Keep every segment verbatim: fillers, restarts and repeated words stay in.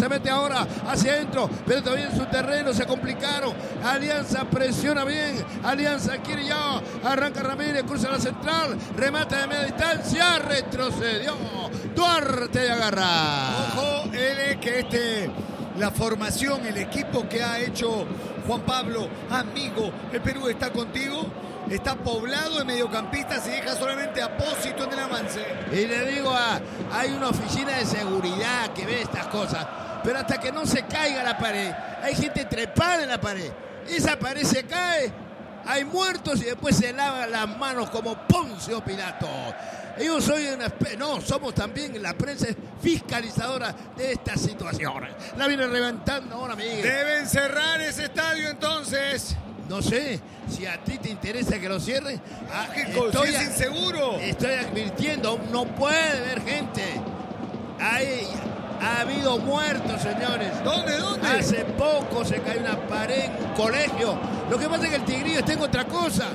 se mete ahora hacia adentro, pero todavía en su terreno se complicaron. Alianza presiona bien, Alianza quiere ya, arranca Ramírez, cruza la central, remata de media distancia, retrocedió Duarte y agarra. Ojo, L, que este, la formación, el equipo que ha hecho Juan Pablo, amigo, el Perú está contigo, está poblado de mediocampistas y deja solamente a Pósito en el avance. Y le digo, a, hay una oficina de seguridad que ve estas cosas, pero hasta que no se caiga la pared, hay gente trepada en la pared, esa pared se cae, hay muertos y después se lavan las manos como Poncio Pilato. Yo soy una especie, no, somos también la prensa fiscalizadora de esta situación. La viene levantando ahora, Miguel. Deben cerrar ese estadio entonces. No sé si a ti te interesa que lo cierren. Ah, estoy, si es inseguro. Estoy advirtiendo, no puede haber gente. Hay, ha habido muertos, señores. ¿Dónde, dónde? Hace poco se cayó una pared en un colegio. Lo que pasa es que el Tigrillo está en otra cosa.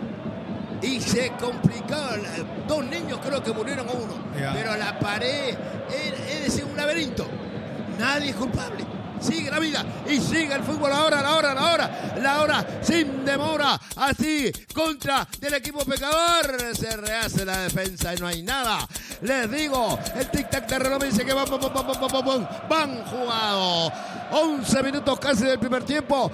Y se complicaba. Dos niños creo que murieron uno. Yeah. Pero la pared es decir, un laberinto. Nadie es culpable. Sigue la vida y sigue el fútbol ahora, la hora, la hora, la hora, sin demora, así, contra del equipo pecador. Se rehace la defensa y no hay nada. Les digo, el tic-tac de reloj me dice que van, van, van, van, van, van, van jugado. once minutos casi del primer tiempo,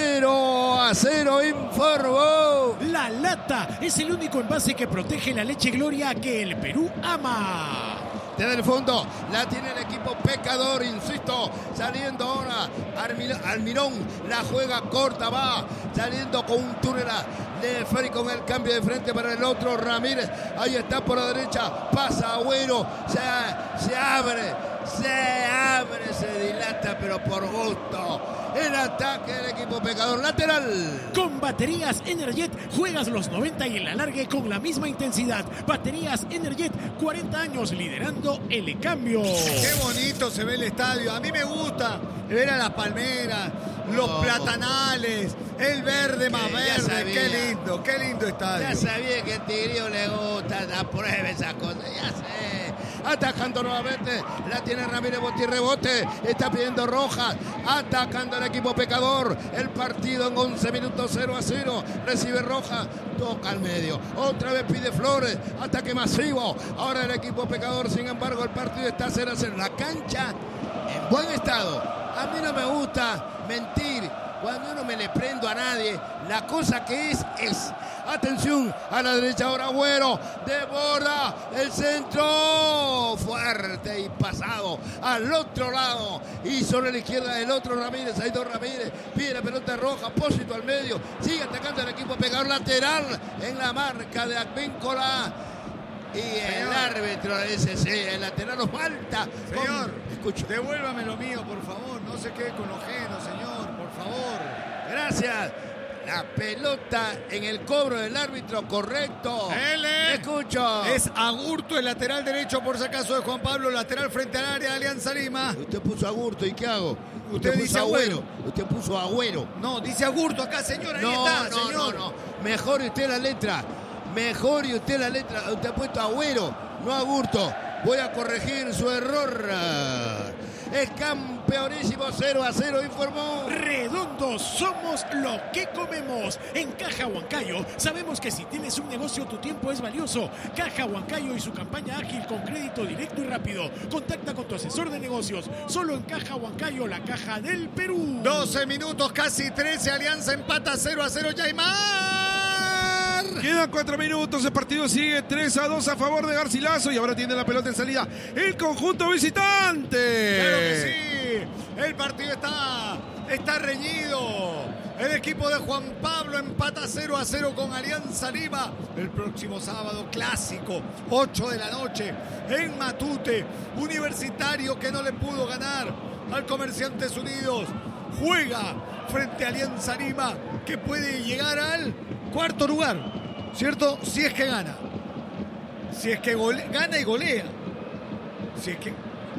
cero a cero, informó. La Lata es el único envase que protege la leche Gloria que el Perú ama. Desde el fondo la tiene el equipo pecador, insisto, saliendo ahora Almirón, la juega corta, va saliendo con un túnel de Ferry con el cambio de frente para el otro Ramírez, ahí está por la derecha, pasa Agüero, se, se abre, se abre, se dilata, pero por gusto. El ataque del equipo pecador, lateral. Con baterías Energet juegas los noventa y el alargue con la misma intensidad. Baterías Energet, cuarenta años liderando el cambio. Qué bonito se ve el estadio. A mí me gusta ver a las palmeras, los oh. platanales, el verde más que verde. Qué lindo, qué lindo estadio. Ya sabía que al Tigrillo le gusta, apruebe esas cosas, ya sé. Atacando nuevamente, la tiene Ramírez, bote y rebote, está pidiendo Rojas, atacando el equipo pecador, el partido en once minutos, cero a cero, recibe Rojas, toca al medio, otra vez pide Flores, ataque masivo, ahora el equipo pecador, sin embargo el partido está cero a cero, la cancha en buen estado. A mí no me gusta mentir, cuando yo no me le prendo a nadie, la cosa que es, es. Atención, a la derecha ahora Agüero, desborda el centro, fuerte y pasado al otro lado, y sobre la izquierda el otro Ramírez, hay dos Ramírez, pide la pelota roja, Pósito al medio, sigue atacando el equipo pecador, lateral en la marca de Advíncula. Y el señor árbitro dice, sí, el lateral nos falta. Señor, escucho, devuélvame lo mío, por favor, no se quede con lo ajeno, señor, por favor. Gracias. La pelota en el cobro del árbitro, correcto. L. Escucho. Es Agurto, el lateral derecho, por si acaso, de Juan Pablo, lateral frente al área de Alianza Lima. Usted puso Agurto, ¿y qué hago? Usted, Usted dice Agüero. Agüero. Usted puso Agüero. No, dice Agurto acá, señor, ahí no, está, no, señor. No, no, Mejor usted la letra. Mejor y usted la letra. Usted ha puesto Agüero, no Agurto. Voy a corregir su error. Es campeonísimo, cero a cero, informó. Redondos somos lo que comemos. En Caja Huancayo sabemos que si tienes un negocio tu tiempo es valioso. Caja Huancayo y su campaña ágil con crédito directo y rápido. Contacta con tu asesor de negocios. Solo en Caja Huancayo, la caja del Perú. doce minutos, casi trece. Alianza empata cero a cero. Ya hay más. Quedan cuatro minutos, el partido sigue tres a dos a favor de Garcilaso y ahora tiene la pelota en salida el conjunto visitante. Claro que sí, el partido está, está reñido. El equipo de Juan Pablo empata cero a cero con Alianza Lima. El próximo sábado, clásico, ocho de la noche, en Matute. Universitario que no le pudo ganar al Comerciantes Unidos. Juega frente a Alianza Lima, que puede llegar al cuarto lugar, ¿cierto? Si es que gana. Si es que gole, gana y golea. Si es que...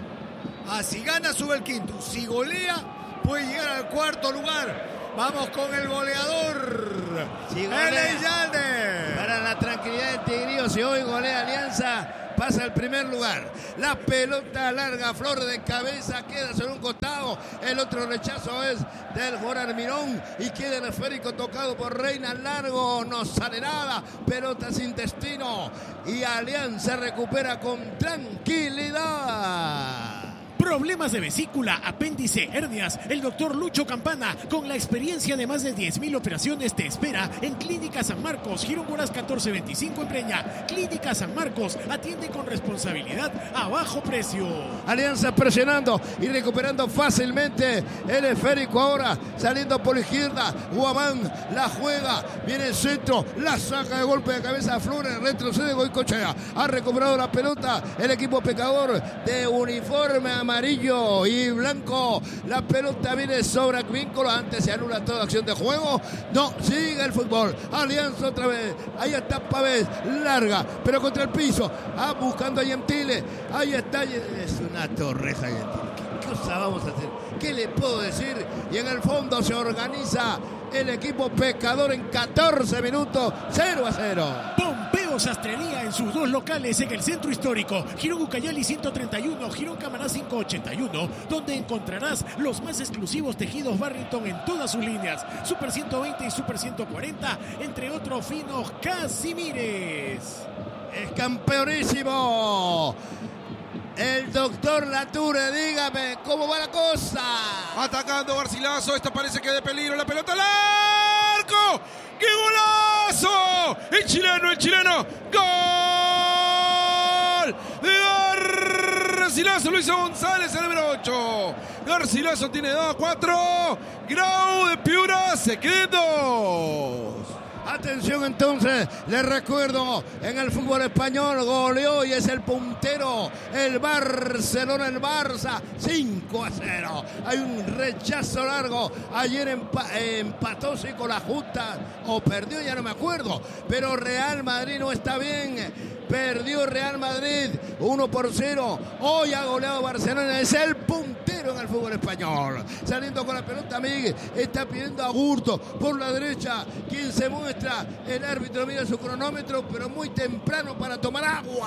Ah, si gana, sube al quinto. Si golea, puede llegar al cuarto lugar. Vamos con el goleador. Si golea, el Eyalde. Para la tranquilidad del Tigrillo, si hoy golea Alianza, pasa al primer lugar. La pelota larga, Flor de cabeza, queda sobre un costado. rechazo. El otro rechazo es del jugador Mirón y queda el esférico tocado por Reina. Largo, no sale nada. Pelota sin destino y Alianza recupera con tranquilidad. Problemas de vesícula, apéndice, hernias. El doctor Lucho Campana, con la experiencia de más de diez mil operaciones, te espera en Clínica San Marcos, Girón Moraz catorce veinticinco en Breña. Clínica San Marcos, atiende con responsabilidad a bajo precio. Alianza presionando y recuperando fácilmente el esférico ahora, saliendo por la izquierda. Guamán la juega, viene el centro, la saca de golpe de cabeza a Flores, retrocede Goicochea. Ha recuperado la pelota el equipo pecador de uniforme amarillo y blanco. La pelota viene sobre Vínculo. Antes se anula toda acción de juego. No, sigue el fútbol. Alianza otra vez. Ahí está Pavés. Larga, pero contra el piso. Ah, buscando a Gentile. Ahí está. Es una torreja Gentile. ¿Qué cosa vamos a hacer? ¿Qué le puedo decir? Y en el fondo se organiza el equipo pecador en catorce minutos. cero a cero. Pompeo Sastrería en sus dos locales en el centro histórico, Girón Ucayali ciento treinta y uno, Girón Camaná quinientos ochenta y uno, donde encontrarás los más exclusivos tejidos Barrington en todas sus líneas, Super ciento veinte y Super ciento cuarenta, entre otros finos Casimires. Es campeonísimo el doctor Lature, dígame, ¿cómo va la cosa? Atacando Garcilaso, esta parece que de peligro, la pelota al arco. ¡Qué golazo! El chileno, el chileno. ¡Gol! De Garcilaso, Luis González, el número ocho. Garcilaso tiene dos, cuatro. Grau de Piura se queda dos. Atención entonces, les recuerdo, en el fútbol español goleó y es el puntero el Barcelona, el Barça, cinco a cero. Hay un rechazo largo, ayer empa empató sí, con la justa, o perdió, ya no me acuerdo, pero Real Madrid no está bien. Perdió Real Madrid uno por cero. Hoy ha goleado Barcelona. Es el puntero en el fútbol español. Saliendo con la pelota Miguel. Está pidiendo a Gurto por la derecha. Quien se muestra. El árbitro mira su cronómetro, pero muy temprano para tomar agua.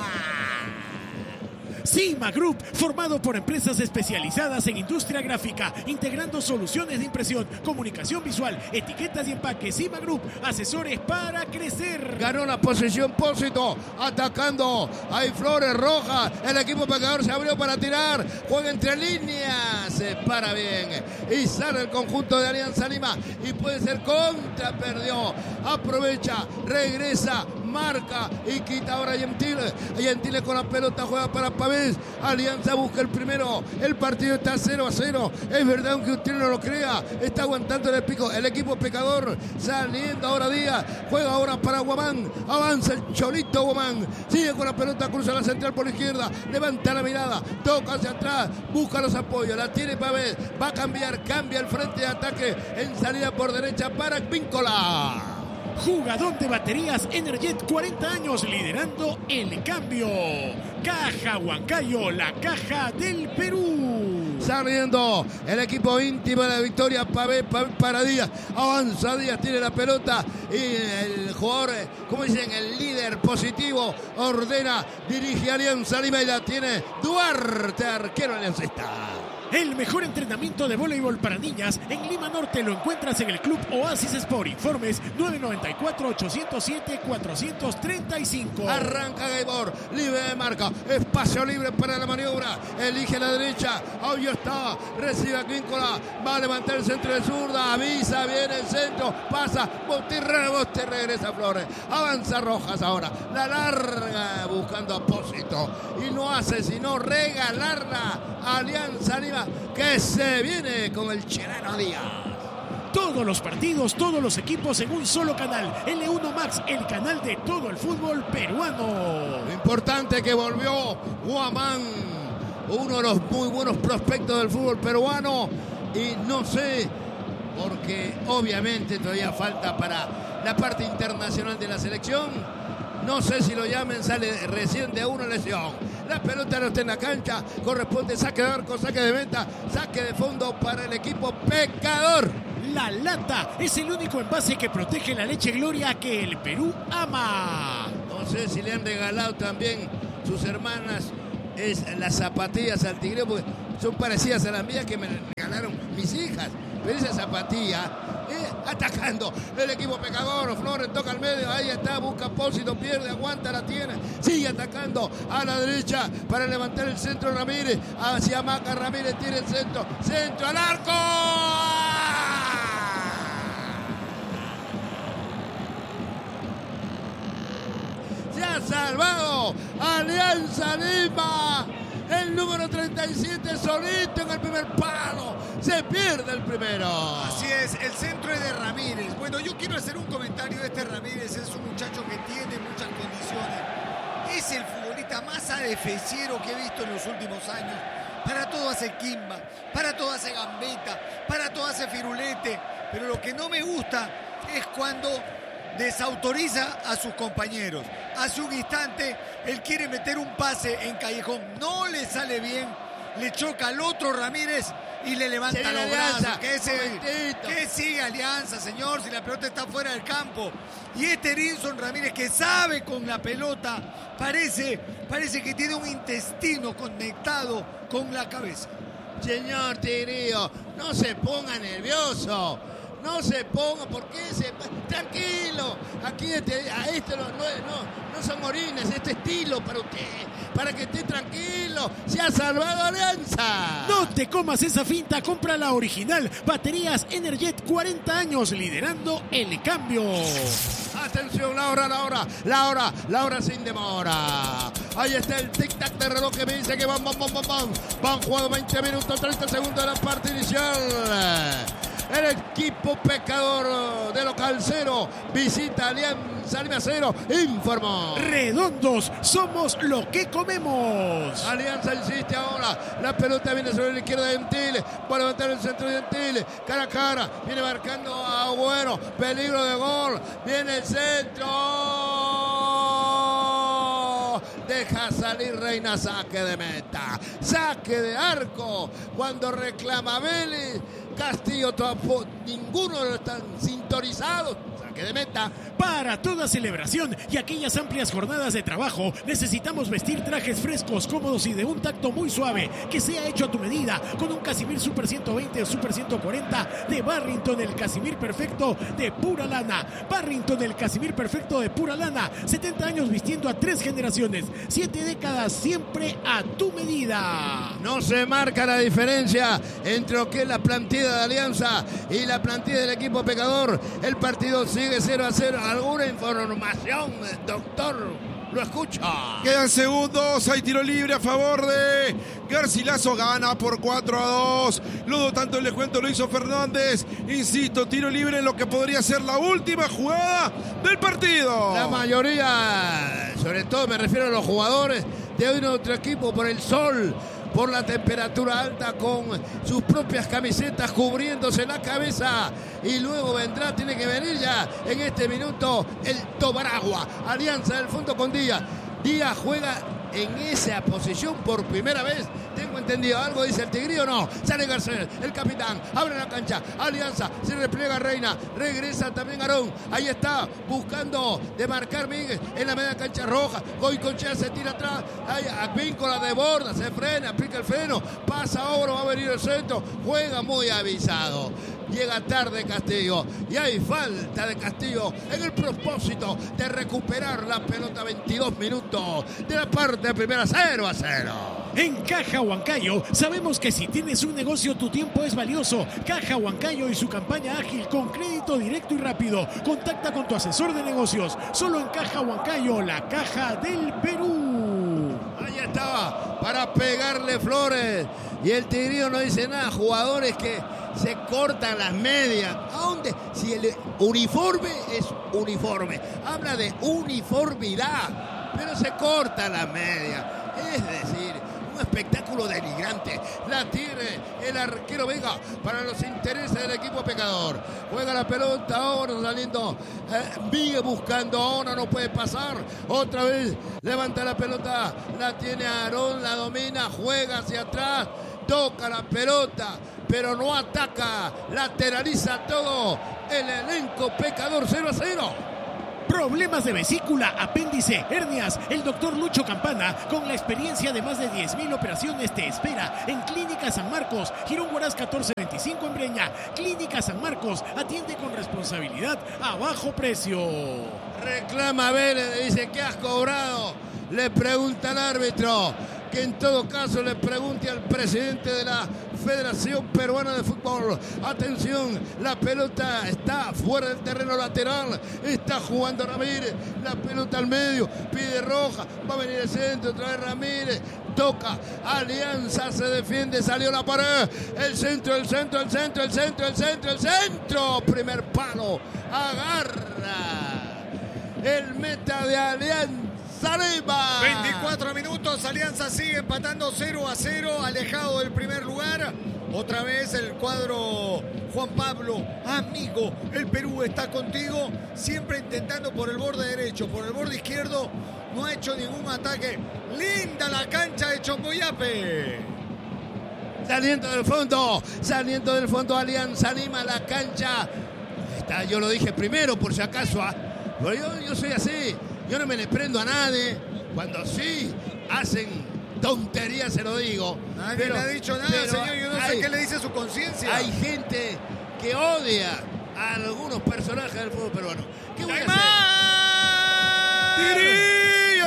Cima Group, formado por empresas especializadas en industria gráfica, integrando soluciones de impresión, comunicación visual, etiquetas y empaques. Cima Group, asesores para crecer. Ganó la posesión Pósito, atacando. Hay Flores Rojas. El equipo pecador se abrió para tirar. Juega entre líneas. Se para bien. Y sale el conjunto de Alianza Lima. Y puede ser contra. Perdió. Aprovecha. Regresa. Marca. Y quita ahora a Gentile. Gentile con la pelota juega para Pavés. Alianza busca el primero. El partido está cero a cero. Es verdad, aunque usted no lo crea. Está aguantando el pico. El equipo pecador saliendo ahora Díaz. Juega ahora para Guamán. Avanza el Cholito Guamán. Sigue con la pelota. Cruza la central por la izquierda. Levanta la mirada. Toca hacia atrás. Busca los apoyos. La tiene Pavés. Va a cambiar. Cambia el frente de ataque. En salida por derecha para Víncola. Jugador de baterías Energet, cuarenta años liderando el cambio. Caja Huancayo, la caja del Perú. Saliendo el equipo íntimo de la victoria. Pavé, Pavé para Díaz. Avanza Díaz, tiene la pelota. Y el jugador, como dicen, el líder positivo, ordena, dirige a Alianza Lima y la tiene Duarte, arquero aliancista. El mejor entrenamiento de voleibol para niñas en Lima Norte lo encuentras en el Club Oasis Sport. Informes nueve nueve cuatro, ocho cero siete, cuatro tres cinco. Arranca Gaibor, libre de marca, espacio libre para la maniobra, elige la derecha, ahí está, recibe a Víncola, va a levantar el centro de zurda, avisa, viene el centro, pasa, bote, rebote, regresa Flores, avanza Rojas ahora, la larga buscando apósito y no hace sino regalarla a Alianza Lima, que se viene con el chileno Díaz. Todos los partidos, todos los equipos en un solo canal. L uno Max, el canal de todo el fútbol peruano. Lo importante que volvió Guamán, uno de los muy buenos prospectos del fútbol peruano. Y no sé, porque obviamente todavía falta para la parte internacional de la selección. No sé si lo llamen, sale recién de una lesión. La pelota no está en la cancha. Corresponde saque de arco, saque de meta, saque de fondo para el equipo pecador. La lata es el único envase que protege la leche Gloria que el Perú ama. No sé si le han regalado también sus hermanas es las zapatillas al Tigre, porque son parecidas a las mías que me regalaron lograron mis hijas. Pero esa zapatilla, eh, atacando el equipo pecador. Flores toca al medio, ahí está, busca Pósito, pierde, aguanta, la tiene. Sigue atacando a la derecha para levantar el centro Ramírez. Hacia Maca, Ramírez tiene el centro. Centro al arco. Se ha salvado Alianza Lima. El número treinta y siete solito en el primer palo. Se pierde el primero. Así es, el centro es de Ramírez. Bueno, yo quiero hacer un comentario de este Ramírez. Es un muchacho que tiene muchas condiciones. Es el futbolista más adefesiero que he visto en los últimos años. Para todo hace quimba, para todo hace gambeta, para todo hace firulete. Pero lo que no me gusta es cuando desautoriza a sus compañeros. Hace un instante él quiere meter un pase en Callejón, no le sale bien, le choca al otro Ramírez y le levanta Sigue los Alianza, brazos. ¿Qué, se, momentito. ¿Qué sigue Alianza, señor? Si la pelota está fuera del campo. Y este Erinson Ramírez, que sabe con la pelota, parece, parece que tiene un intestino conectado con la cabeza. Señor Tigrillo, no se ponga nervioso. No se ponga, ¿por qué se...? Tranquilo, aquí este, a este no, no, no, no son orines, este estilo para usted, para que esté tranquilo. Se ha salvado Alianza. No te comas esa finta, compra la original. Baterías Energet, cuarenta años liderando el cambio. Atención, la hora, la hora, la hora, la hora sin demora. Ahí está el tic-tac de reloj que me dice que van, van, van, van, van. Van jugado veinte minutos, treinta segundos de la parte inicial. El equipo pecador de local cero visita Alianza Lima cero, informó. Redondos, somos lo que comemos. Alianza insiste ahora, la pelota viene sobre la izquierda de Gentiles, va a levantar el centro de Gentiles, cara a cara, viene marcando a Agüero, peligro de gol, viene el centro, deja salir Reina, saque de meta, saque de arco, cuando reclama Vélez. Castillo, todo, ninguno de los están sintonizados. Saque de meta. Para toda celebración y aquellas amplias jornadas de trabajo, necesitamos vestir trajes frescos, cómodos y de un tacto muy suave, que sea hecho a tu medida, con un Casimir Super ciento veinte o Super ciento cuarenta de Barrington, el Casimir perfecto de pura lana. Barrington, el Casimir perfecto de pura lana. setenta años vistiendo a tres generaciones, siete décadas siempre a tu medida. No se marca la diferencia entre lo que es la plantilla de Alianza y la plantilla del equipo pecador. El partido sigue cero a cero. ¿Alguna información, doctor? Lo escucha. Quedan segundos, hay tiro libre a favor de Garcilaso, gana por cuatro a dos. Luego tanto el descuento lo hizo Fernández. Insisto, tiro libre en lo que podría ser la última jugada del partido. La mayoría, sobre todo me refiero a los jugadores de hoy en otro equipo, por el sol, por la temperatura alta, con sus propias camisetas cubriéndose la cabeza, y luego vendrá, tiene que venir ya en este minuto el Tobaragua. Alianza del fondo con Díaz. Díaz juega en esa posición por primera vez. Tengo entendido algo, dice el Tigrillo, no. Sale Garcés, el capitán, abre la cancha. Alianza, se repliega Reina, regresa también Aarón. Ahí está, buscando de marcar Miguel en la media cancha roja. Goicoechea se tira atrás. Ahí, Advíncula de borda, se frena, aplica el freno. Pasa Oro, va a venir el centro. Juega muy avisado. Llega tarde Castillo y hay falta de Castillo en el propósito de recuperar la pelota. Veintidós minutos de la parte primera, cero a cero. En Caja Huancayo sabemos que si tienes un negocio tu tiempo es valioso. Caja Huancayo y su campaña ágil con crédito directo y rápido. Contacta con tu asesor de negocios. Solo en Caja Huancayo, la caja del Perú. Ahí estaba para pegarle Flores y el Tigrillo no dice nada. Jugadores que se cortan las medias. ¿A dónde? Si el uniforme es uniforme, habla de uniformidad, pero se corta las medias. Es decir, un espectáculo denigrante. La tiene el arquero Vega para los intereses del equipo pecador. Juega la pelota ahora saliendo eh, Vigue buscando ahora, no puede pasar. Otra vez levanta la pelota, la tiene Aarón, la domina, juega hacia atrás, toca la pelota, pero no ataca, lateraliza todo el elenco pecador. Cero a cero. Problemas de vesícula, apéndice, hernias. El doctor Lucho Campana, con la experiencia de más de diez mil operaciones, te espera en Clínica San Marcos, Girón Huaraz catorce veinticinco en Breña. Clínica San Marcos, atiende con responsabilidad a bajo precio. Reclama Vélez, le dice, ¿qué has cobrado? Le pregunta al árbitro, que en todo caso le pregunte al presidente de la Federación Peruana de Fútbol. Atención, la pelota está fuera del terreno lateral, está jugando Ramírez, la pelota al medio, pide roja, va a venir el centro, otra vez Ramírez, toca, Alianza se defiende, salió la pared, el centro, el centro, el centro, el centro, el centro, el centro, primer palo, agarra el meta de Alianza Lima. veinticuatro minutos, Alianza sigue empatando cero a cero, alejado del primer lugar. Otra vez el cuadro Juan Pablo, amigo, el Perú está contigo, siempre intentando por el borde derecho, por el borde izquierdo, no ha hecho ningún ataque. Linda la cancha de Chongoyape. Saliendo del fondo, saliendo del fondo Alianza Lima, la cancha. Está, yo lo dije primero por si acaso, ¿ah? Pero yo, yo soy así. Yo no me le prendo a nadie. Cuando sí hacen tonterías se lo digo. Nadie pero, le ha dicho nada, señor. Yo no hay, sé qué le dice su conciencia. Hay gente que odia a algunos personajes del fútbol peruano. ¿Qué voy a hacer? ¡Tirillo!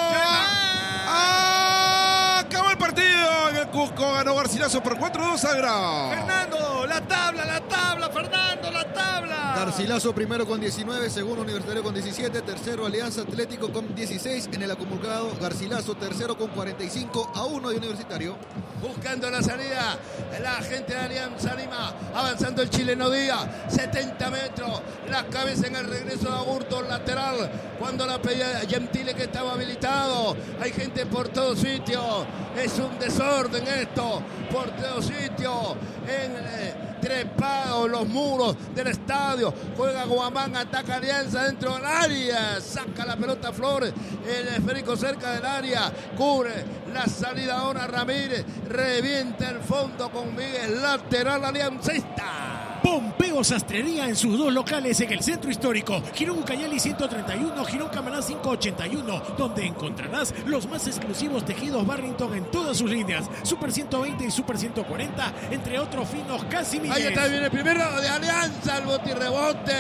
Acabó el partido en el Cusco. Ganó Garcilaso por cuatro a dos a Grau. Fernando, la tabla, la tabla, Fernando, la tabla. Garcilaso primero con diecinueve, segundo Universitario con diecisiete, tercero Alianza Atlético con dieciséis en el acumulado. Garcilaso tercero con cuarenta y cinco a uno de Universitario. Buscando la salida, la gente de Alianza Lima, avanzando el chileno Díaz, setenta metros, la cabeza en el regreso de Agurto, lateral, cuando la pedía Gentile que estaba habilitado. Hay gente por todos sitios, es un desorden esto, por todos sitios, en eh, trepados los muros del estadio, juega Guamán, ataca Alianza dentro del área, saca la pelota Flores, el esférico cerca del área, cubre la salida ahora Ramírez, revienta el fondo con Miguel, lateral aliancista. Pompeo Sastrería en sus dos locales en el centro histórico, Girón Ucayali ciento treinta y uno, Girón Camaná quinientos ochenta y uno, donde encontrarás los más exclusivos tejidos Barrington en todas sus líneas, Super ciento veinte y Super ciento cuarenta, entre otros finos casi miles. Ahí está, viene el primero de Alianza, el bote y rebote.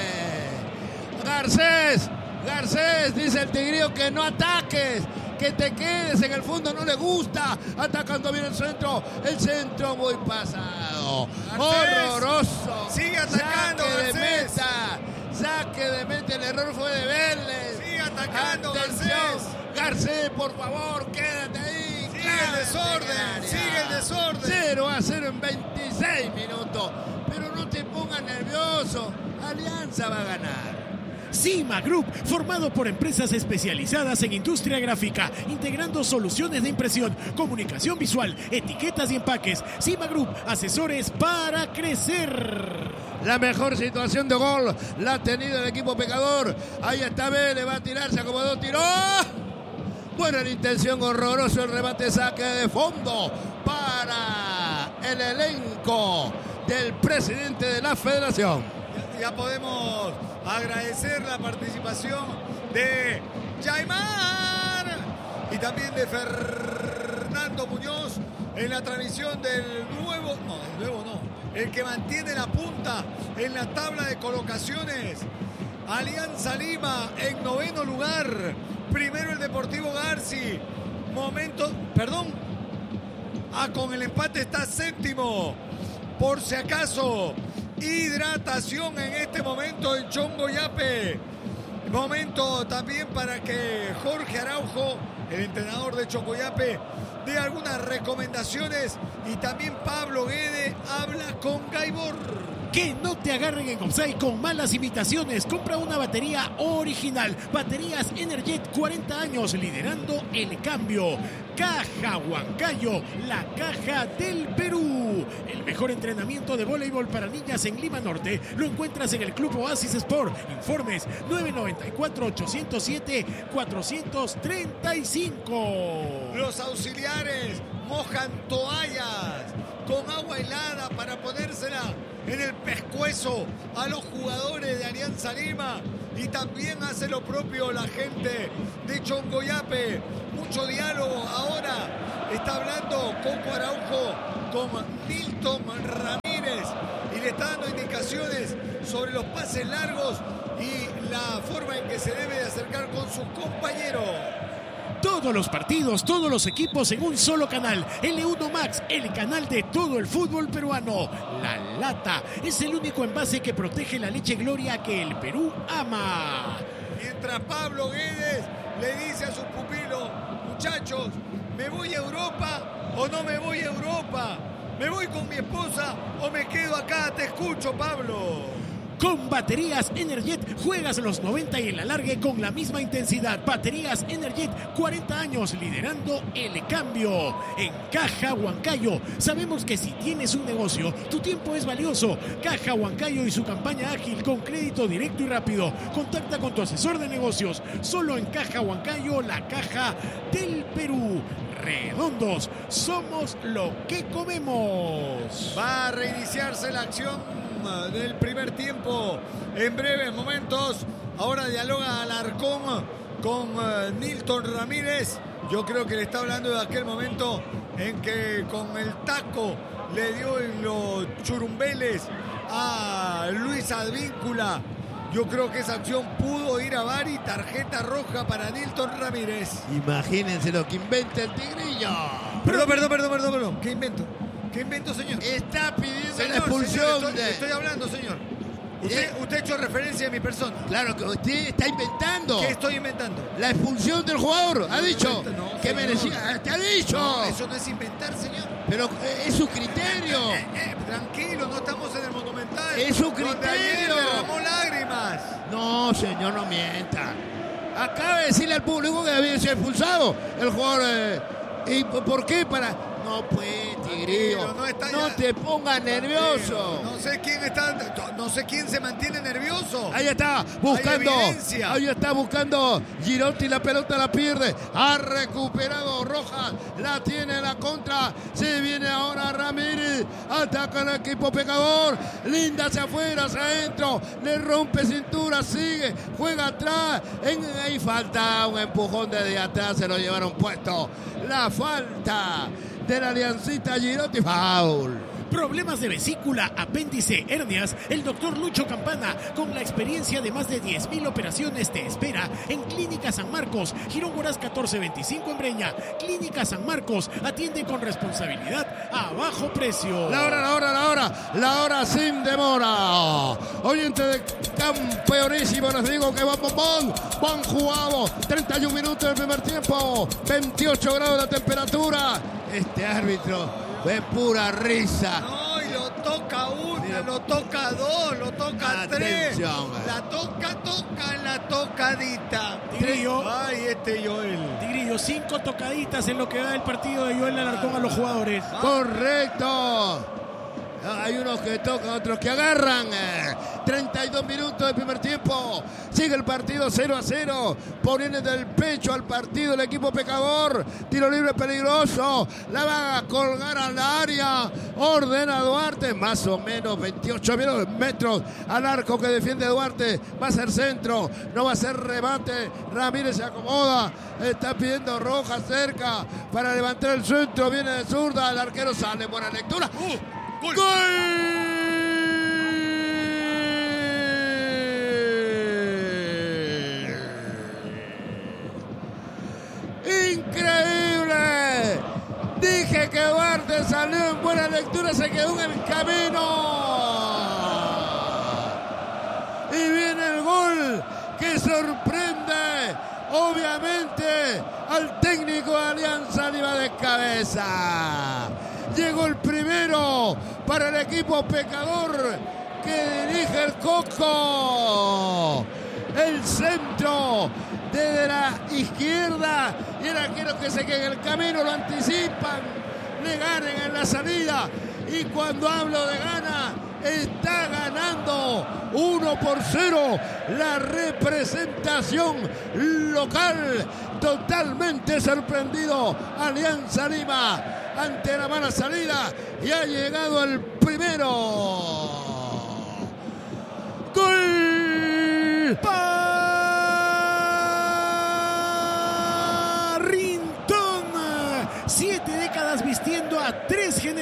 Garcés, Garcés, dice el Tigrillo que no ataques, que te quedes en el fondo, no le gusta. Atacando bien el centro, el centro muy pasado. Garcés, horroroso. sigue atacando, saque Garcés. de meta, saque de meta, el error fue de Vélez. Sigue atacando, Atención, Garcés. Garcés, por favor, quédate ahí. Sigue clávate el desorden, en el área. sigue el desorden. cero a cero en veintiséis minutos. Pero no te pongas nervioso. Alianza va a ganar. Cima Group, formado por empresas especializadas en industria gráfica, integrando soluciones de impresión, comunicación visual, etiquetas y empaques. Cima Group, asesores para crecer. La mejor situación de gol la ha tenido el equipo pecador. Ahí está Vélez, va a tirar, se acomodó, tiró. Buena la intención, horroroso el remate, saque de fondo para el elenco del presidente de la federación. Ya podemos agradecer la participación de Jaimar y también de Fernando Muñoz en la transmisión del nuevo, no, el nuevo no, el que mantiene la punta en la tabla de colocaciones. Alianza Lima en noveno lugar, primero el Deportivo Garci, momento, perdón, ah, con el empate está séptimo, por si acaso. Hidratación en este momento en Chongoyape. Momento también para que Jorge Araujo, el entrenador de Chongoyape, dé algunas recomendaciones. Y también Pablo Guede habla con Gaibor. Que no te agarren en offside con malas imitaciones. Compra una batería original. Baterías Energet, cuarenta años liderando el cambio. Caja Huancayo, la caja del Perú. El mejor entrenamiento de voleibol para niñas en Lima Norte lo encuentras en el Club Oasis Sport. Informes nueve nueve cuatro, ocho cero siete, cuatro tres cinco. Los auxiliares mojan toallas con agua helada para ponérsela en el pescuezo a los jugadores de Alianza Lima y también hace lo propio la gente de Chongoyape. Mucho diálogo ahora. Está hablando Coco Araujo con Nilton Ramírez y le está dando indicaciones sobre los pases largos y la forma en que se debe de acercar con sus compañeros. Todos los partidos, todos los equipos en un solo canal. L uno Max, el canal de todo el fútbol peruano. La Lata es el único envase que protege la leche Gloria que el Perú ama. Mientras Pablo Guedes le dice a sus pupilos, muchachos, ¿me voy a Europa o no me voy a Europa? ¿Me voy con mi esposa o me quedo acá? Te escucho, Pablo. Con baterías Energet juegas los noventa y el alargue con la misma intensidad. Baterías Energet, cuarenta años liderando el cambio. En Caja Huancayo sabemos que si tienes un negocio, tu tiempo es valioso. Caja Huancayo y su campaña ágil con crédito directo y rápido. Contacta con tu asesor de negocios. Solo en Caja Huancayo, la caja del Perú. Redondos, somos lo que comemos. Va a reiniciarse la acción del primer tiempo en breves momentos. Ahora dialoga Alarcón con uh, Nilton Ramírez. Yo creo que le está hablando de aquel momento en que con el taco le dio en los churumbeles a Luis Advíncula. Yo creo que esa acción pudo ir a V A R y tarjeta roja para Nilton Ramírez. Imagínense lo que inventa el Tigrillo. Perdón, perdón, perdón, perdón, perdón. ¿Qué invento? ¿Qué invento, señor? Está pidiendo Señor, la expulsión señor, estoy, de... estoy hablando, señor. Usted, ¿Eh? usted ha hecho referencia a mi persona. Claro que usted está inventando. ¿Qué estoy inventando? La expulsión del jugador. Ha dicho No, que señor. merecía... ¡Te ha dicho! No, eso no es inventar, señor. Pero eh, es su criterio. Eh, eh, tranquilo, no estamos en el Monumental. Es su Donde ayer criterio. derramó lágrimas. No, señor, no mienta. Acaba de decirle al público que debía ser expulsado el jugador. Eh, ¿Y por qué? Para... No, pues, Tigrillo, No, está no ya- te pongas nervioso. No sé quién está, no sé quién se mantiene nervioso. Ahí está, buscando. evidencia. Ahí está buscando Girotti, la pelota la pierde. Ha recuperado Rojas, la tiene la contra. Se viene ahora Ramírez. Ataca al equipo pecador. Linda hacia afuera, hacia adentro. Le rompe cintura, sigue, juega atrás. En, ahí falta un empujón desde atrás, se lo llevaron puesto. La falta de la Aliancita Girotti, foul. Problemas de vesícula, apéndice, hernias. El doctor Lucho Campana, con la experiencia de más de diez mil operaciones, te espera en Clínica San Marcos, Girón Moraz catorce veinticinco en Breña. Clínica San Marcos atiende con responsabilidad a bajo precio. La hora, la hora, la hora, la hora sin demora. Oyente de campeonísimo, les digo que van, van, van, van jugado. treinta y un minutos del primer tiempo, veintiocho grados de temperatura. Este árbitro fue pura risa. No, y lo toca una, lo toca dos, lo toca tres. Atención. La toca, toca, la tocadita. Tigrillo. Ay, este Joel. Tigrillo, cinco tocaditas en lo que da el partido de Joel Alarcón a los jugadores. Correcto. Hay unos que tocan, otros que agarran. treinta y dos minutos del primer tiempo. Sigue el partido cero a cero. Poniendo del pecho al partido el equipo pecador. Tiro libre peligroso. La va a colgar a la área. Ordena Duarte. Más o menos veintiocho metros al arco que defiende Duarte. Va a ser centro. No va a ser remate. Ramírez se acomoda. Está pidiendo Roja cerca para levantar el centro. Viene de zurda. El arquero sale. Buena lectura. Uh, gol. ¡Gol! ¡Increíble! Dije que Duarte salió en buena lectura, se quedó en el camino. Y viene el gol que sorprende, obviamente, al técnico de Alianza Lima de cabeza. Llegó el primero para el equipo pecador que dirige el Coco. El centro desde la izquierda y el arquero que se queda en el camino lo anticipan. Le ganan en la salida y cuando hablo de gana está ganando uno por cero la representación local. Totalmente sorprendido Alianza Lima ante la mala salida y ha llegado el primero.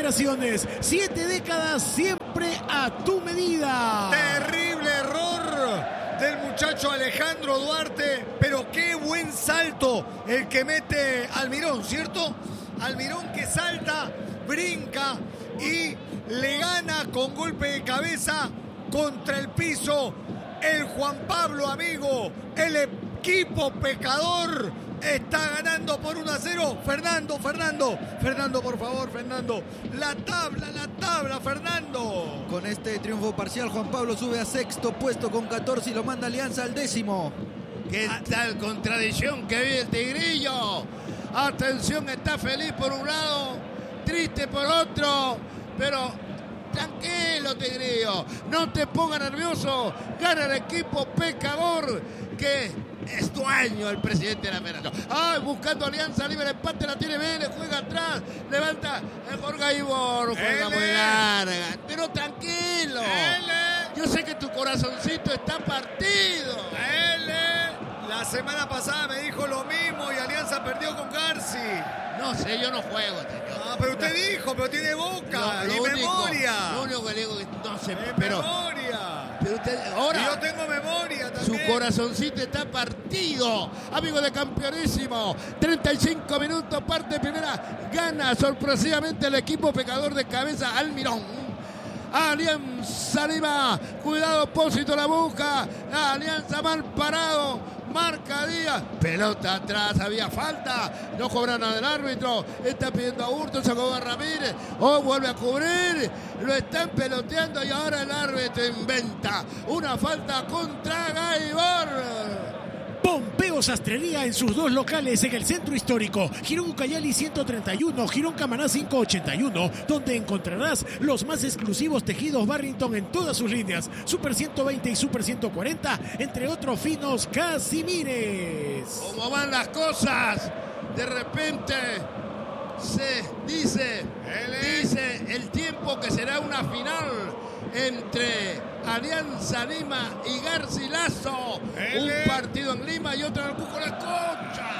generaciones, siete décadas siempre a tu medida. Terrible error del muchacho Alejandro Duarte, pero qué buen salto el que mete Almirón, ¿cierto? Almirón que salta, brinca y le gana con golpe de cabeza contra el piso el Juan Pablo, amigo. El equipo pecador está ganando por uno a cero. Fernando, Fernando, Fernando, por favor, Fernando. La tabla, la tabla, Fernando. Con este triunfo parcial, Juan Pablo sube a sexto puesto con catorce y lo manda Alianza al décimo. ¿Qué tal contradicción que vive el Tigrillo? Atención, está feliz por un lado, triste por otro, pero tranquilo, Tigrillo, no te pongas nervioso. Gana el equipo pecador que es dueño el presidente de la federación. Ay, buscando Alianza Libre, empate, la tiene Vélez, juega atrás, levanta el Jorge Ibor, juega L. muy larga, pero tranquilo. L. Yo sé que tu corazoncito está partido. L. La semana pasada me dijo lo mismo y Alianza perdió con Garci. No sé, yo no juego, señor. Ah, pero usted dijo, pero tiene boca Lo- lo y único- memoria. Lo único que le digo es no sé, Es pero, memoria. pero usted Y ahora yo tengo memoria su también. corazoncito está partido. Amigo de Campeonísimo, treinta y cinco minutos, parte primera, gana sorpresivamente el equipo pecador de cabeza Almirón. Alianza Lima, cuidado, Pósito la busca, Alianza mal parado, marca Díaz, pelota atrás, había falta, no cobran nada del árbitro, está pidiendo a Hurto, sacó a Ramírez, oh, vuelve a cubrir, lo están peloteando y ahora el árbitro inventa una falta contra Gaibor. Pompeo Sastrería en sus dos locales en el centro histórico, Girón Ucayali ciento treinta y uno, Girón Camaná quinientos ochenta y uno, donde encontrarás los más exclusivos tejidos Barrington en todas sus líneas, Super ciento veinte y Super ciento cuarenta, entre otros finos Casimires. ¿Cómo van las cosas? De repente se dice, dice el tiempo que será una final entre Alianza Lima y Garcilaso. L. Un partido en Lima y otro en el Cusco. La escucha.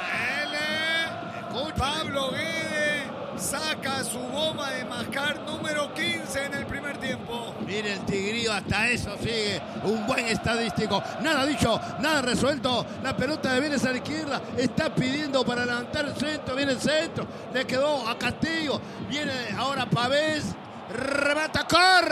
L. Pablo Guede saca su goma de mascar número quince en el primer tiempo. Mire el Tigrillo, hasta eso sigue. Un buen estadístico. Nada dicho, nada resuelto. La pelota de Vélez a la izquierda. Está pidiendo para levantar el centro. Viene el centro. Le quedó a Castillo. Viene ahora Pavés. Remata,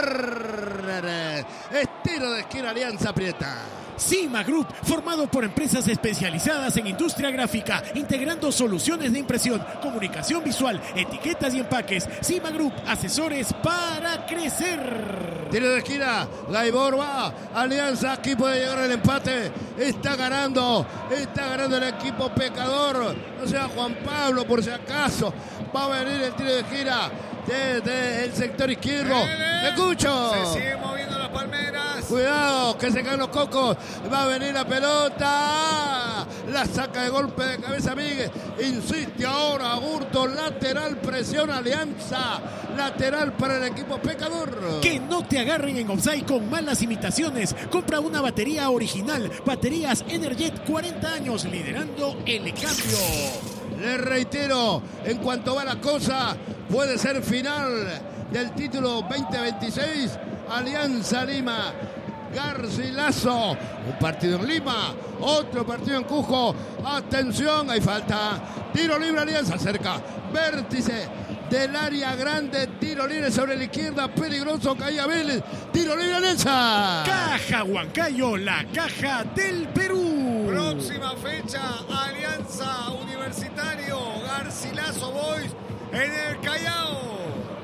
córner. Estilo de esquina, Alianza aprieta. Cima Group, formado por empresas especializadas en industria gráfica, integrando soluciones de impresión, comunicación visual, etiquetas y empaques. Cima Group, asesores para crecer. Tiro de esquina, Gaibor va, Alianza, aquí puede llegar el empate, está ganando, está ganando el equipo pecador, o sea Juan Pablo por si acaso, va a venir el tiro de esquina desde el sector izquierdo, L. escucho. Se sigue moviendo las palmeras. Cuidado, que se caen los cocos. Va a venir la pelota. La saca de golpe de cabeza Miguel. Insiste ahora Hurto. Lateral, presión Alianza. Lateral para el equipo pecador. Que no te agarren en offside con malas imitaciones. Compra una batería original. Baterías Energet, cuarenta años liderando el cambio. Le reitero, en cuanto va la cosa, puede ser final del título veinte veintiséis. Alianza Lima, Garcilaso. Un partido en Lima, otro partido en Cusco. Atención, hay falta. Tiro libre, Alianza cerca. Vértice del área grande. Tiro libre sobre la izquierda. Peligroso, caía Vélez. Tiro libre, Alianza. Caja Huancayo, la caja del Perú. Próxima fecha, Alianza Universitario, Garcilaso Boys en el Callao.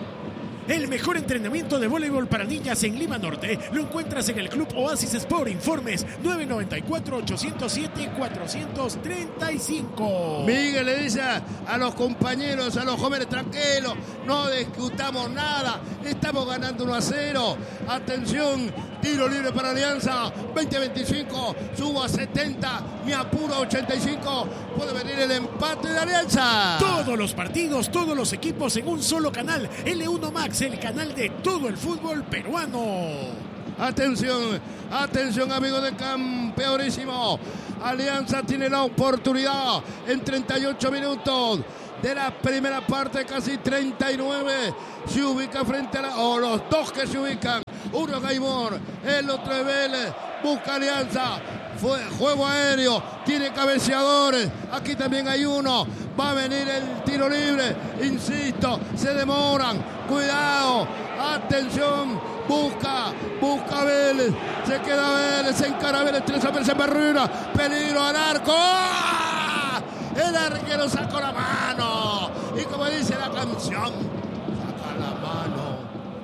El mejor entrenamiento de voleibol para niñas en Lima Norte lo encuentras en el Club Oasis Sport. Informes nueve nueve cuatro, ocho cero siete, cuatro tres cinco. Miguel le dice a los compañeros, a los jóvenes, tranquilos, no discutamos nada, estamos ganando uno a cero. Atención, tiro libre para Alianza, veinte veinticinco, subo a setenta, me apuro a ochenta y cinco, puede venir el empate de Alianza. Todos los partidos, todos los equipos en un solo canal. L uno Max, el canal de todo el fútbol peruano. Atención, atención amigos de Campeonísimo. Alianza tiene la oportunidad en treinta y ocho minutos de la primera parte, casi treinta y nueve. Se ubica frente a la... o los dos que se ubican. Uno Gaimor, el otro es Vélez. Busca Alianza. Fue juego aéreo, tiene cabeceadores. Aquí también hay uno. Va a venir el tiro libre. Insisto, se demoran. Cuidado, atención. Busca, busca Vélez. Se queda Vélez, se encara Vélez. Tres hombres en barrera. Peligro al arco. ¡Ah! El arquero sacó la mano. Y como dice la canción, saca la mano,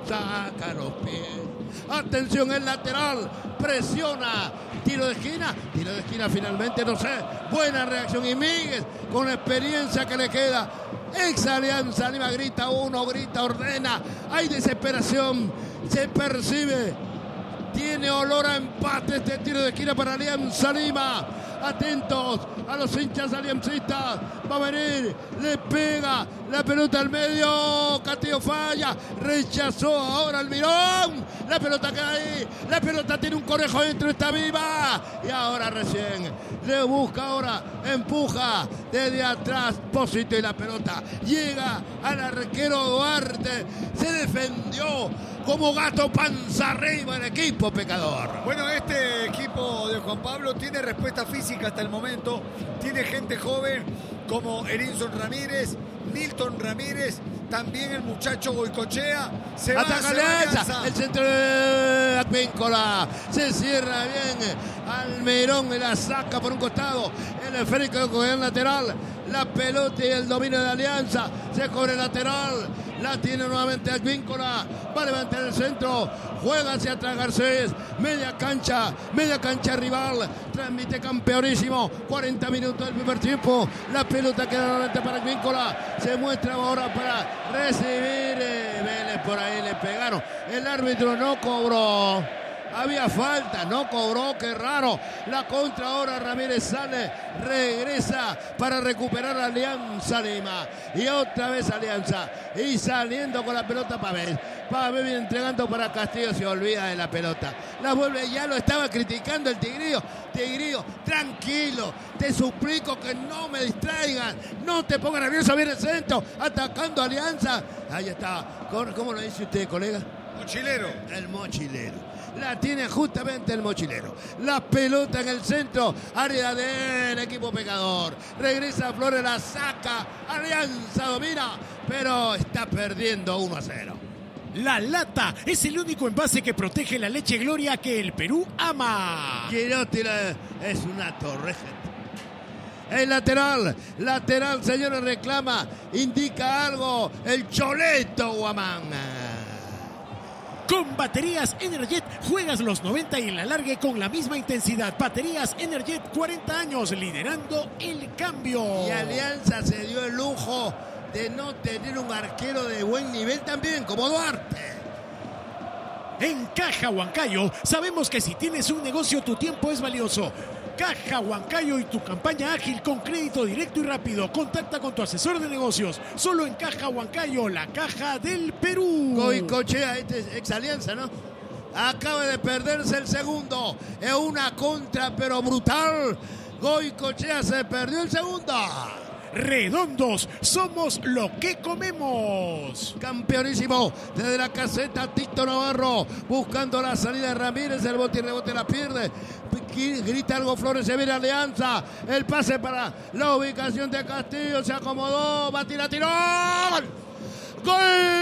saca los pies. Atención, el lateral presiona. Tiro de esquina, tiro de esquina finalmente, no sé. Buena reacción y Míguez con la experiencia que le queda. Ex Alianza Lima grita uno, grita, ordena. Hay desesperación, se percibe. Tiene olor a empate este tiro de esquina para Alianza Lima. Atentos a los hinchas aliancistas. Va a venir, le pega la pelota al medio. Castillo falla, rechazó ahora Almirón. La pelota queda ahí, la pelota tiene un conejo dentro, está viva. Y ahora recién le busca ahora, empuja desde atrás, Pósito y la pelota llega al arquero Duarte. Se defendió como gato panza arriba el equipo pecador. Bueno, este equipo de Juan Pablo tiene respuesta física hasta el momento. Tiene gente joven como Erinson Ramírez, Milton Ramírez, también el muchacho Goicochea. Se va, Ataca se va Alianza, el centro de Advíncula. Se cierra bien. Almirón la saca por un costado. El esférico con el lateral. La pelota y el dominio de Alianza. Se corre el lateral. La tiene nuevamente Advíncula. Va a levantar el centro. Juega hacia atrás Garcés. Media cancha. Media cancha rival. Transmite campeonísimo. cuarenta minutos del primer tiempo. La pelota queda nuevamente para Advíncula. Se muestra ahora para recibir. Eh, Vélez por ahí le pegaron. El árbitro no cobró. Había falta, no cobró, qué raro. La contra ahora, Ramírez sale, regresa para recuperar a Alianza Lima. Y otra vez Alianza. Y saliendo con la pelota Pavel. Pavel viene entregando para Castillo, se olvida de la pelota. La vuelve, ya lo estaba criticando el Tigrillo. Tigrillo, tranquilo, te suplico que no me distraigan. No te pongas nervioso, viene el centro, atacando a Alianza. Ahí está, ¿cómo lo dice usted, colega? Mochilero. El mochilero. La tiene justamente el mochilero. La pelota en el centro. Área del equipo pecador. Regresa Flores, la saca. Alianza domina, pero está perdiendo uno a cero. La lata es el único envase que protege la leche Gloria que el Perú ama. Girotti es una torre. El lateral, lateral, señores, reclama, indica algo. El Choleto Guamán. Con baterías Energet juegas los noventa y en la largue con la misma intensidad. Baterías Energet, cuarenta años liderando el cambio. Y Alianza se dio el lujo de no tener un arquero de buen nivel también, como Duarte. En Caja Huancayo sabemos que si tienes un negocio tu tiempo es valioso. Caja Huancayo y tu campaña ágil con crédito directo y rápido. Contacta con tu asesor de negocios. Solo en Caja Huancayo, la caja del Perú. Goicochea, este es ex Alianza, ¿no? Acaba de perderse el segundo. Es una contra, pero brutal. Goicochea se perdió el segundo. Redondos, somos lo que comemos. Campeonísimo desde la caseta Tito Navarro, buscando la salida de Ramírez, el bote y rebote la pierde. Grita algo Flores, se viene Alianza. El pase para la ubicación de Castillo, se acomodó, va a tirar, tiró. ¡Gol!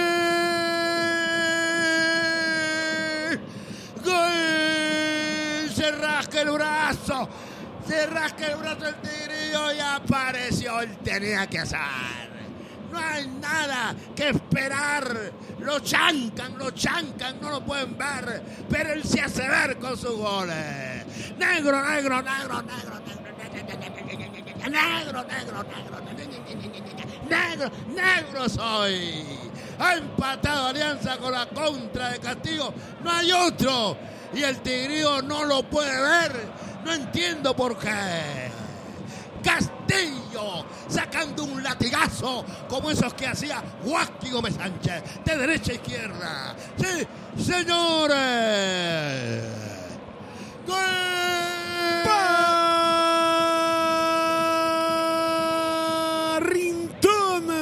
¡Gol! Se rasca el brazo. Se rasca el brazo el Tigrillo y apareció. Él tenía que hacer. No hay nada que esperar. Lo chancan, lo chancan, no lo pueden ver. Pero él se hace ver con sus goles. Negro, negro, negro, negro, negro, negro, negro, negro, negro, negro soy. Ha empatado Alianza con la contra de Castillo. No hay otro. Y el Tigrillo no lo puede ver. No entiendo por qué. Castillo sacando un latigazo como esos que hacía Huasqui Gómez Sánchez, de derecha a izquierda. Sí, señores. ¡Gol! Barrington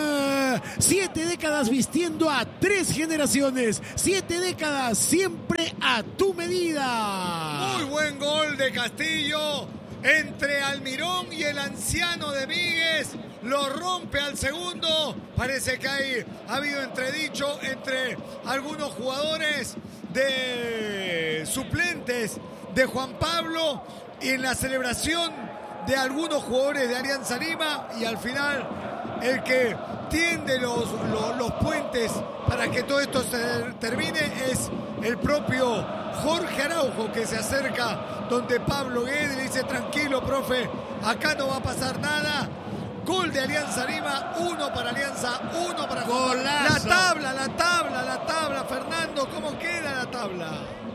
vistiendo a tres generaciones, siete décadas, siempre a tu medida. Muy buen gol de Castillo entre Almirón y el anciano de Míguez. Lo rompe al segundo. Parece que hay, ha habido entredicho entre algunos jugadores de suplentes de Juan Pablo y en la celebración de algunos jugadores de Alianza Lima, y al final el que tiende los, los, los puentes para que todo esto se termine es el propio Jorge Araujo, que se acerca donde Pablo Guedes le dice: tranquilo, profe, acá no va a pasar nada. Gol de Alianza Lima, uno para Alianza, uno para Juan. La tabla, la tabla, la tabla, Fernando, ¿cómo queda la tabla?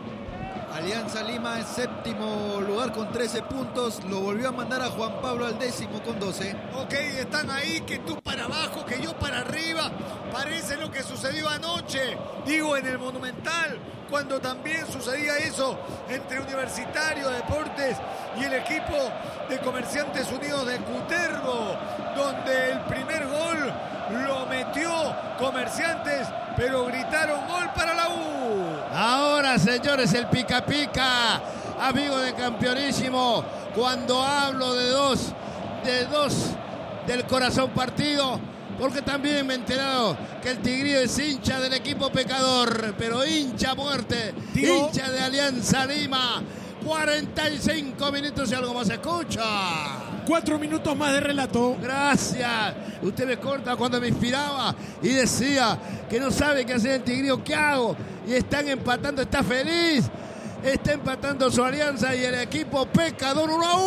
Alianza Lima en séptimo lugar con trece puntos. Lo volvió a mandar a Juan Pablo al décimo con doce. Ok, están ahí, que tú para abajo, que yo para arriba. Parece lo que sucedió anoche, digo, en el Monumental, cuando también sucedía eso entre Universitario Deportes y el equipo de Comerciantes Unidos de Cutervo, donde el primer gol lo metió Comerciantes, pero gritaron gol para la U. Ahora, señores, el pica pica, amigo de Campeonísimo, cuando hablo de dos, de dos del corazón partido, porque también me he enterado que el Tigrillo es hincha del equipo pecador, pero hincha a muerte, Tío. hincha de Alianza Lima. cuarenta y cinco minutos y algo más se escucha. Cuatro minutos más de relato. Gracias. Usted me corta cuando me inspiraba y decía que no sabe qué hacer el Tigrillo. ¿Qué hago? Y están empatando, está feliz. Está empatando su Alianza y el equipo pecador uno a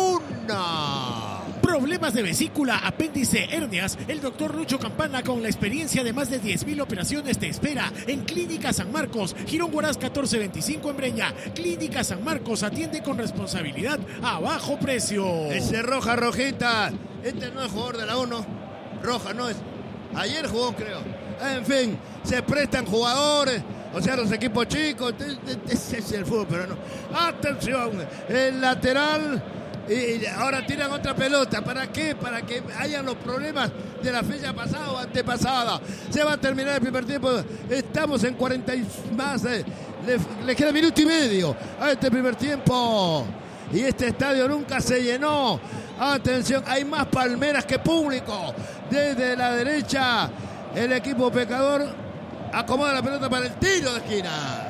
uno. Problemas de vesícula, apéndice, hernias. El doctor Lucho Campana, con la experiencia de más de diez mil operaciones, te espera en Clínica San Marcos, Girón Huaraz catorce veinticinco en Breña. Clínica San Marcos atiende con responsabilidad a bajo precio. Ese roja, rojita. Este no es jugador de la uno. Roja no es. Ayer jugó, creo. En fin, se prestan jugadores. O sea, los equipos chicos. Ese es el fútbol, pero no. Atención, el lateral. Y ahora tiran otra pelota. ¿Para qué? Para que hayan los problemas de la fecha pasada o antepasada. Se va a terminar el primer tiempo. Estamos en cuarenta y más. Eh. Le, le queda minuto y medio a este primer tiempo. Y este estadio nunca se llenó. Atención, hay más palmeras que público. Desde la derecha, el equipo pecador acomoda la pelota para el tiro de esquina.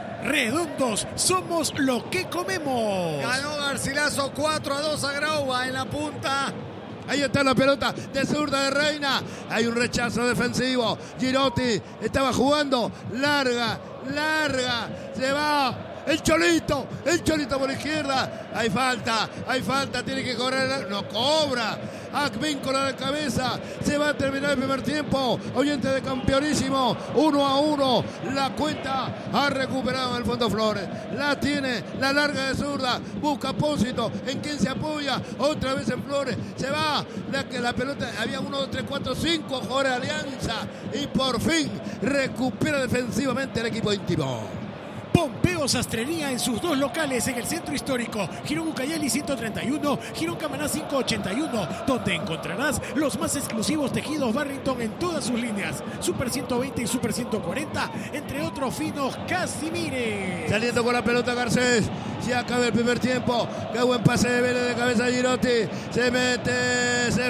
Redondos, somos lo que comemos. Ganó Garcilaso cuatro a dos a Grauba en la punta. Ahí está la pelota de zurda de Reina. Hay un rechazo defensivo. Girotti estaba jugando. Larga, larga. Se va. El Cholito, el Cholito por la izquierda. Hay falta, hay falta, tiene que cobrar. No cobra. Advíncula de cabeza. Se va a terminar el primer tiempo. Oyente de Campeonísimo. Uno a uno. La cuenta ha recuperado el Fondo Flores. La tiene, la larga de zurda. Busca Pósito. ¿En quién se apoya? Otra vez en Flores. Se va. La, la pelota. Había uno, dos, tres, cuatro, cinco jugadores de Alianza. Y por fin recupera defensivamente el equipo íntimo. Pompeo Sastrería en sus dos locales en el centro histórico, Girón Ucayali ciento treinta y uno, Girón Camaná quinientos ochenta y uno, donde encontrarás los más exclusivos tejidos Barrington en todas sus líneas, Super ciento veinte y Super ciento cuarenta, entre otros finos Casimires. Saliendo con la pelota Garcés, se acaba el primer tiempo, qué buen pase de Vélez de cabeza de Girotti, se mete, se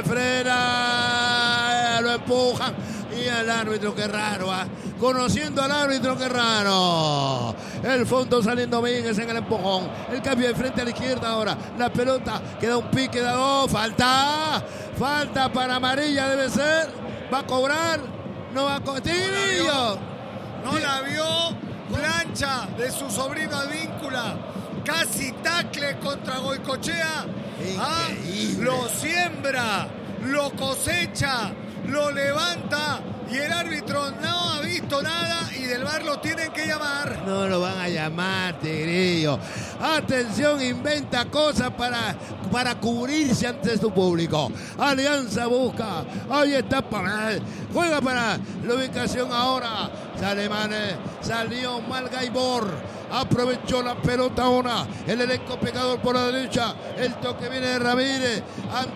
frena, lo empujan. Y al árbitro, qué raro, ¿eh? Conociendo al árbitro, qué raro. El fondo saliendo Míguez en el empujón. El cambio de frente a la izquierda ahora. La pelota queda un pique de dos. Falta. Falta para amarilla, debe ser. Va a cobrar. No va a cobrar. ¡Tigrillo! No la vio. Plancha de su sobrino Advíncula. Casi tacle contra Goicochea. Ah, lo siembra. Lo cosecha. Lo levanta y el árbitro no ha visto nada y del V A R lo tienen que llamar. No lo van a llamar, Tigrillo. Atención, inventa cosas para, para cubrirse ante su público. Alianza busca. Ahí está. Para, juega para la ubicación ahora. Sale Mane. Salió mal Gaibor. Aprovechó la pelota ahora. El elenco pecador por la derecha. El toque viene de Ramírez.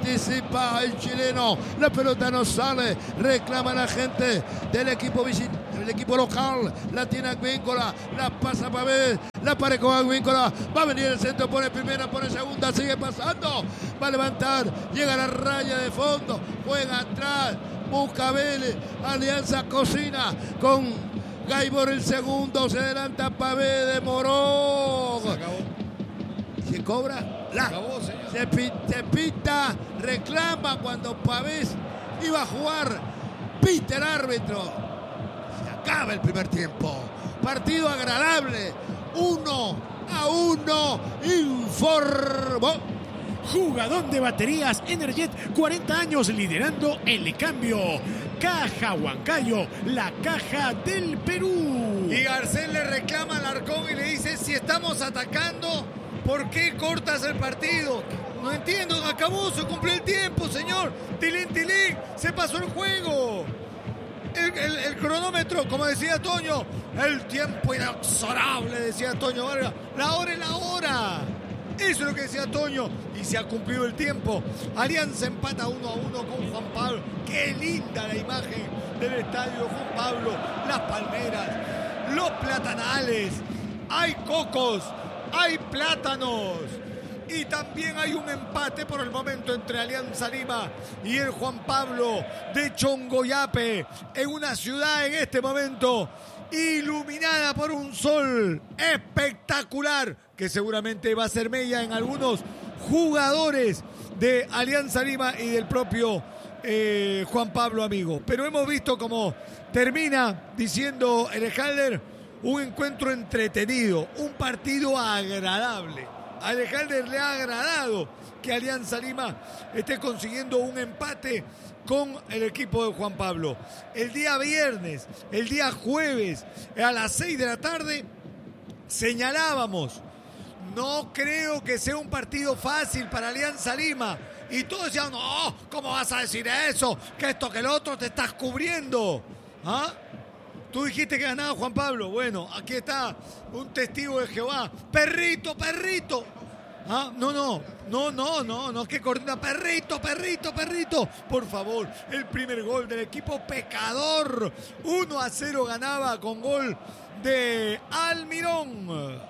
Anticipa el chileno. La pelota no sale. Reclama la gente del equipo visitante. el equipo local. La tiene Advíncula, la pasa Pavé, la pared con Advíncula. Va a venir el centro, pone primera, pone segunda, sigue pasando. Va a levantar, llega a la raya de fondo, juega atrás, busca Vélez. Alianza cocina con Gaibor el segundo, se adelanta Pavé de Morón. Se acabó. Se cobra, la, Se acabó, señor. se, pi- se pita, reclama cuando Pavés iba a jugar, pita el árbitro. Se acaba el primer tiempo. Partido agradable, uno a uno, informó. Jugador de baterías Energet, cuarenta años liderando el cambio. Caja Huancayo, la caja del Perú. Y Garcés le reclama al Arcón y le dice, si estamos atacando, ¿por qué cortas el partido? No entiendo, acabó, se cumplió el tiempo, señor. Tilín, tilín, se pasó el juego. El, el- el cronómetro, como decía Toño, el tiempo inexorable, decía Toño Vargas. La hora es la hora. Eso es lo que decía Toño. Y se ha cumplido el tiempo. Alianza empata uno a uno con Juan Pablo. Qué linda la imagen del estadio Juan Pablo. Las palmeras, los platanales. Hay cocos, hay plátanos. Y también hay un empate por el momento entre Alianza Lima y el Juan Pablo de Chongoyape, en una ciudad en este momento iluminada por un sol espectacular que seguramente va a ser mella en algunos jugadores de Alianza Lima y del propio eh, Juan Pablo, amigo. Pero hemos visto cómo termina diciendo el Halder, un encuentro entretenido, un partido agradable. A Alejandro le ha agradado que Alianza Lima esté consiguiendo un empate con el equipo de Juan Pablo. El día viernes, el día jueves, a las seis de la tarde, señalábamos, no creo que sea un partido fácil para Alianza Lima. Y todos decían, no, ¿cómo vas a decir eso? Que esto, que el otro, te estás cubriendo. ¿Ah? Tú dijiste que ganaba Juan Pablo. Bueno, aquí está un testigo de Jehová. Perrito, perrito. Ah, no, no, no, no, no, no, que coordina. Perrito, perrito, perrito. Por favor, el primer gol del equipo pecador. uno a cero ganaba con gol de Almirón.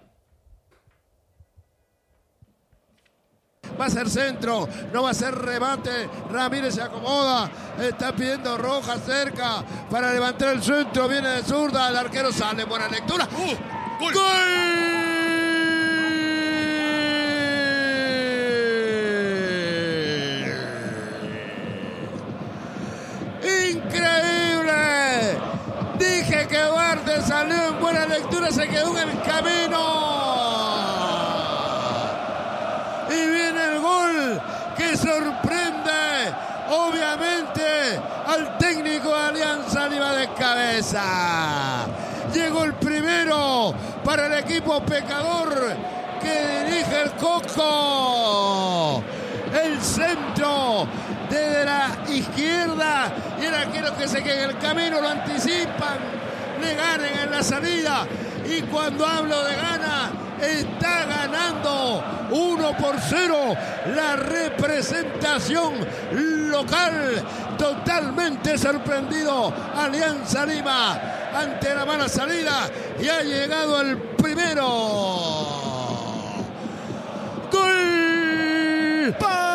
Va a ser centro, no va a ser remate. Ramírez se acomoda, está pidiendo Roja cerca para levantar el centro. Viene de zurda, el arquero sale. Buena lectura. Uh, gol. ¡Gol! ¡Increíble! Dije que Duarte salió en buena lectura, se quedó en el camino. Y viene el gol que sorprende, obviamente, al técnico de Alianza Lima de cabeza. Llegó el primero para el equipo pecador que dirige el Coco. El centro desde la izquierda y el arquero que se queda en el camino, lo anticipan, le ganan en la salida. Y cuando hablo de gana, está ganando uno por cero la representación local. Totalmente sorprendido Alianza Lima ante la mala salida y ha llegado el primero. ¡Gol!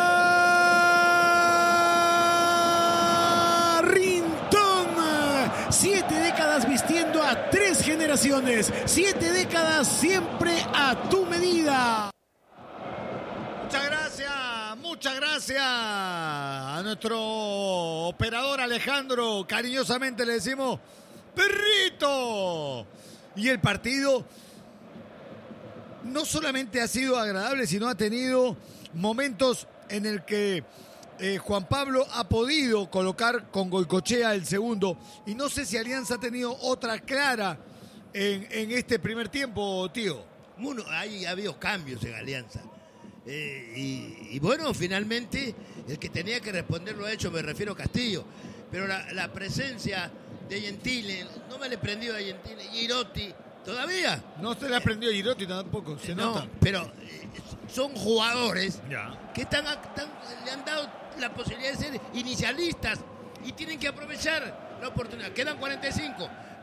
Rintón, siete décadas vistiendo a tres generaciones, siete décadas siempre a tu medida. Muchas gracias, muchas gracias a nuestro operador Alejandro. Cariñosamente le decimos, perrito. Y el partido no solamente ha sido agradable, sino ha tenido momentos en el que eh, Juan Pablo ha podido colocar con Goicochea el segundo. Y no sé si Alianza ha tenido otra clara en, en este primer tiempo, tío. Bueno, hay, ha habido cambios en Alianza. Eh, y, y bueno, finalmente el que tenía que responder lo ha hecho, me refiero a Castillo. Pero la, la presencia de Gentile, no me le prendió a Gentile, Girotti, todavía. No se le ha prendido a Girotti tampoco, se No, nota. pero eh, son jugadores Ya. que están, están- le han dado la posibilidad de ser inicialistas y tienen que aprovechar la oportunidad. Quedan cuarenta y cinco.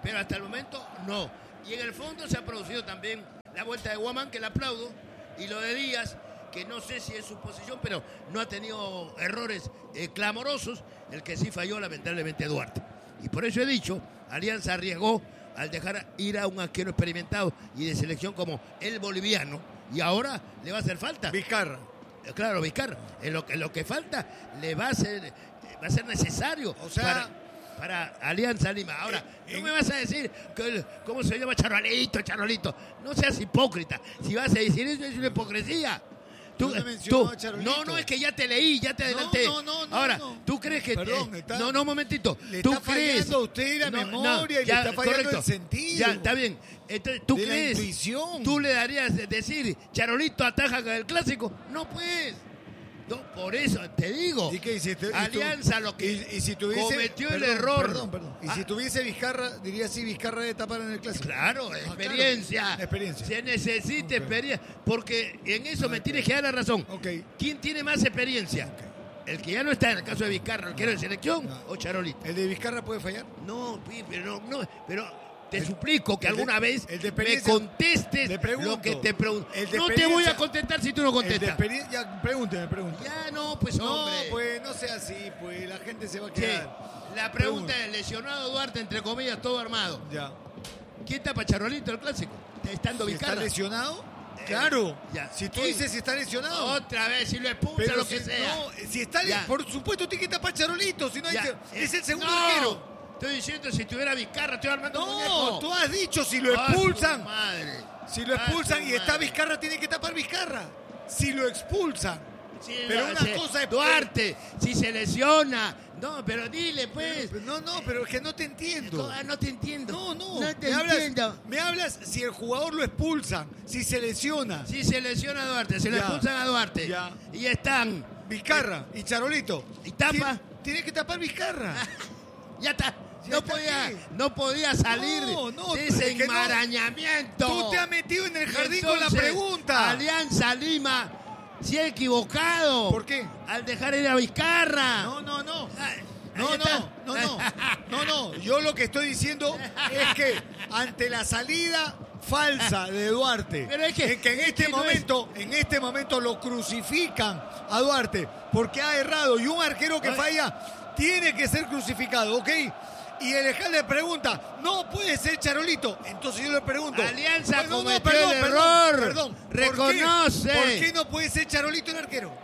pero hasta el momento no. Y en el fondo se ha producido también la vuelta de Guamán, que le aplaudo, y lo de Díaz, que no sé si es su posición, pero no ha tenido errores eh, clamorosos, el que sí falló lamentablemente Duarte. Y por eso he dicho, Alianza arriesgó al dejar ir a un arquero experimentado y de selección como el boliviano, y ahora le va a hacer falta. Vizcarra. Claro, Vizcarra. En lo, en lo que falta le va a ser, va a ser necesario o sea, para, para Alianza Lima. Ahora, eh, no en, me vas a decir que, cómo se llama Charolito, Charolito. No seas hipócrita. Si vas a decir eso, es una hipocresía. Tú, tú, no, no, es que ya te leí, ya te adelanté. No, no, no, Ahora, no. tú crees que... Perdón, te, está, no, no, un momentito. Le ¿Tú está crees, fallando a usted la no, memoria no, y ya, le está fallando correcto. el sentido. Ya, está bien. Entonces, ¿tú de crees? La intuición. ¿Tú le darías de decir, Charolito ataja el clásico? No, pues. No, por eso te digo. ¿Y qué hiciste? ¿Y Alianza tú, lo que y, y si tuviese, cometió perdón, el error. Perdón, perdón. Y ah, si tuviese Vizcarra, diría sí, Vizcarra de tapar en el clásico. Claro, ah, experiencia. Claro. Experiencia. Se necesita Okay. experiencia. Porque en eso okay. me tienes que dar la razón. Okay. ¿Quién tiene más experiencia? Okay. El que ya no está en el caso de Vizcarra, el que era de selección, no. o Charolito. ¿El de Vizcarra puede fallar? No, pero no, no, pero te el, suplico que de, alguna vez me contestes lo que te pregunto. No te voy a contestar si tú no contestas. Ya, pregúnteme, pregúnteme. Ya no, pues no, hombre. No, pues no sea así, pues la gente se va a quedar. Sí. La pregunta es, lesionado Duarte, entre comillas, todo armado. Ya. ¿Quién tapa Charolito el clásico? Estando si Vizcarra. ¿Está lesionado? Claro. Ya. Si tú ¿Qué? dices si está lesionado. Otra vez, si lo expulsa, pero lo si, que sea. No, si está ya. Por supuesto tiene que tapar Charolito, si no hay que, es el segundo no. arquero. Estoy diciendo si tuviera Vizcarra, estoy armando no, un muñeco. No, tú has dicho si lo expulsan. Ah, madre. Si lo expulsan ah, y está Vizcarra, tiene que tapar Vizcarra. Si lo expulsan. Sí, pero no, una sí. cosa es Duarte, si se lesiona. No, pero dile, pues. Pero, no, no, pero es que no te entiendo. Ah, no te entiendo. No, no. No te me entiendo. Hablas, me hablas si el jugador lo expulsan, si se lesiona. Si se lesiona a Duarte, se lo ya. expulsan a Duarte. Ya. Y están. Vizcarra y Charolito. ¿Y tapa? Tiene, tiene que tapar Vizcarra. ya está. No podía, no podía salir no, no, de ese es enmarañamiento. No, tú te has metido en el jardín entonces, con la pregunta. Alianza Lima se ha equivocado. ¿Por qué? Al dejar ir a Vizcarra. No, no, no. Ay, no, no, no, no, no, no. Yo lo que estoy diciendo es que ante la salida falsa de Duarte, pero es que, en, que en este no momento, es... en este momento lo crucifican a Duarte porque ha errado y un arquero que Ay. falla tiene que ser crucificado, ¿ok? Y el alcalde pregunta, no puede ser Charolito. Entonces yo le pregunto, Alianza pues, no, cometió no, perdón, el perdón, error. Perdón, reconoce. ¿por qué, ¿Por qué no puede ser Charolito el arquero?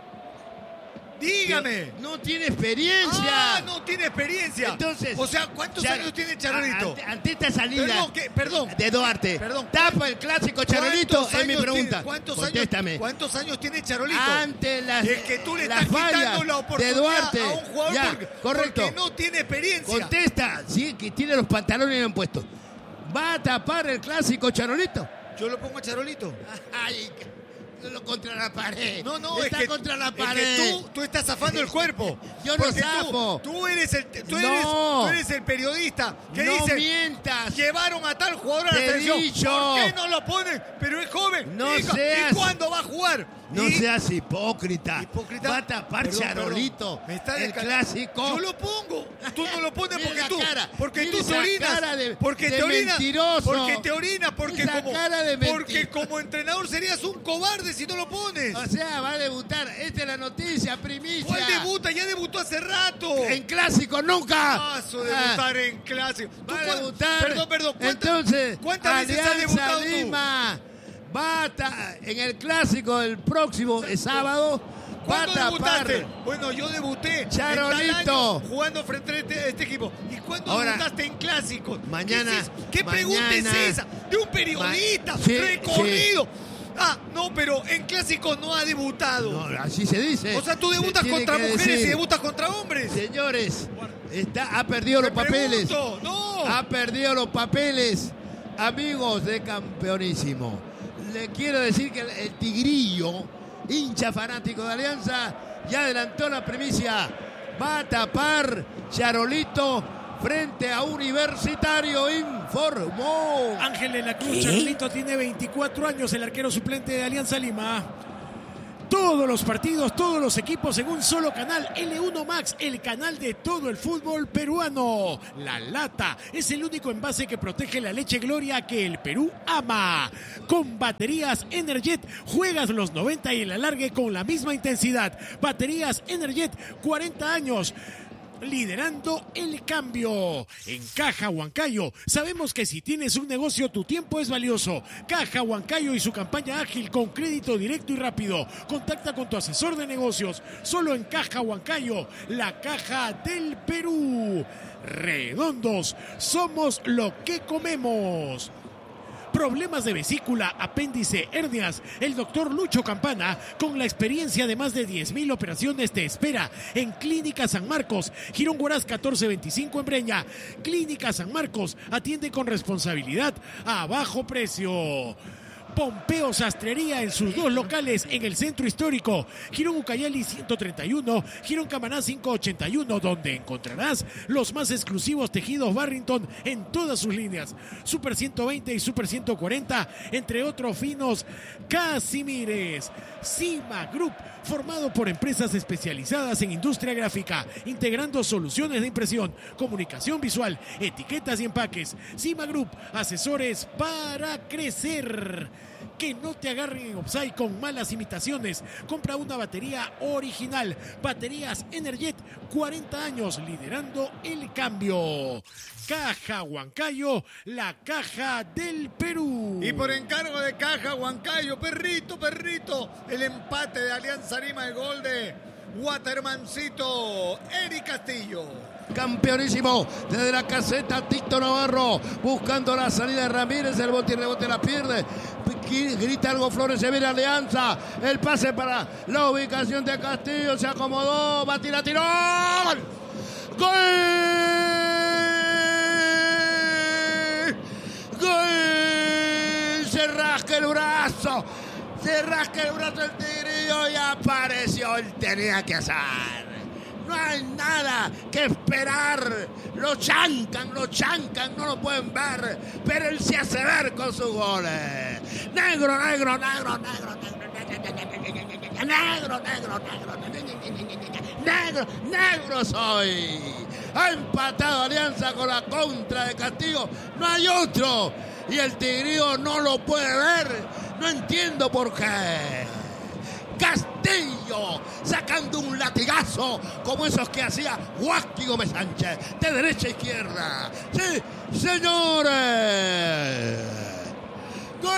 Dígame. No, no tiene experiencia. Ah, no tiene experiencia. Entonces, o sea, ¿cuántos ya, años tiene Charolito? Ante, ante esta salida perdón, ¿qué? perdón, de Duarte. Perdón. Tapa el clásico Charolito, es mi pregunta. Tiene, ¿cuántos, Contéstame. años, ¿Cuántos años tiene Charolito? Ante las, es que tú le las estás fallas quitando la oportunidad de Duarte. a un jugador ya, porque, correcto. porque no tiene experiencia. Contesta, sí, que tiene los pantalones bien puestos. ¿Va a tapar el clásico Charolito? Yo lo pongo a Charolito. Ay, lo contra la pared. No, no, está es que, contra la pared. Es que tú, tú estás zafando el cuerpo. Yo no zafo. Tú, tú, eres el, tú, no. eres, tú eres el periodista que no dice. mientas. Llevaron a tal jugador a la selección. Dicho. ¿Por qué no lo ponen? Pero es joven. No ¿Y, seas, ¿Y cuándo va a jugar? No ¿Y? seas hipócrita. ¿Hipócrita? Va a tapar perdón, Charolito. Me está el clásico. Yo lo pongo. Tú no lo pones porque tú. Cara. Porque Mira tú te orinas. Cara de, porque de te orinas. Mentiroso. Porque te orinas. Porque como, cara de porque como entrenador serías un cobarde si no lo pones. O sea, va a debutar. Esta es la noticia, primicia. ¿Cuál debuta? Ya debutó hace rato. En clásico nunca. Paso de debutar ah. en clásico. Va a debutar. Perdón, perdón. ¿Cuánta, Entonces, ¿cuántas veces has debutado Lima tú? Va a ta- en el clásico del próximo sábado. Va a tapar. Debutaste? Bueno, yo debuté Charolito en jugando frente a este, este equipo. ¿Y cuándo Ahora, debutaste en clásicos? Mañana. ¿Qué, es ¿Qué mañana, pregunta es esa? De un periodista Ma- sí, recorrido. Sí. Ah, no, pero en clásicos no ha debutado. No, así se dice. O sea, tú debutas contra mujeres decir. y debutas contra hombres. Señores, está, ha perdido Me los papeles. Pregunto, no. Ha perdido los papeles. Amigos de Campeonísimo, le quiero decir que el, el Tigrillo, hincha fanático de Alianza, ya adelantó la primicia. Va a tapar Charolito frente a Universitario, informó Ángel de la Cruz. ¿Qué? Charolito tiene veinticuatro años, el arquero suplente de Alianza Lima. Todos los partidos, todos los equipos en un solo canal. L uno Max, el canal de todo el fútbol peruano. La Lata es el único envase que protege la leche Gloria que el Perú ama. Con baterías Energet, juegas los noventa y el alargue con la misma intensidad. Baterías Energet, cuarenta años. Liderando el cambio. En Caja Huancayo sabemos que si tienes un negocio tu tiempo es valioso. Caja Huancayo y su campaña ágil con crédito directo y rápido. Contacta con tu asesor de negocios. Solo en Caja Huancayo, la caja del Perú. Redondos, somos lo que comemos. Problemas de vesícula, apéndice, hernias. El doctor Lucho Campana, con la experiencia de más de diez mil operaciones, te espera en Clínica San Marcos, Girón Huaraz catorce veinticinco en Breña. Clínica San Marcos atiende con responsabilidad a bajo precio. Pompeo Sastrería en sus dos locales en el centro histórico, Girón Ucayali ciento treinta y uno, Girón Camaná quinientos ochenta y uno, donde encontrarás los más exclusivos tejidos Barrington en todas sus líneas, Super ciento veinte y Super ciento cuarenta, entre otros finos Casimires. Cima Group, formado por empresas especializadas en industria gráfica, integrando soluciones de impresión, comunicación visual, etiquetas y empaques. Cima Group, asesores para crecer. Que no te agarren en offside con malas imitaciones. Compra una batería original. Baterías Energet, cuarenta años liderando el cambio. Caja Huancayo, la caja del Perú. Y por encargo de Caja Huancayo, perrito, perrito, el empate de Alianza Lima, el gol de Watermancito, Eric Castillo. Campeonísimo desde la caseta, Tito Navarro buscando la salida de Ramírez, el bote y rebote la pierde, grita algo Flores, se viene Alianza, el pase para la ubicación de Castillo, se acomodó, va a tirar, tiró, ¡gol! ¡Gol! Se rasca el brazo, se rasca el brazo el Tigrillo y apareció, él tenía que hacer. No hay nada que esperar. Lo chancan, lo chancan, no lo pueden ver. Pero él se hace ver con sus goles. Negro, negro, negro, negro, negro, negro, negro, negro, negro, negro soy. Ha empatado Alianza con la contra de Castillo. No hay otro. Y el Tigrillo no lo puede ver. No entiendo por qué. Castillo sacando un latigazo como esos que hacía Huasqui Gómez Sánchez de derecha a izquierda. Sí, señores. ¡Gol!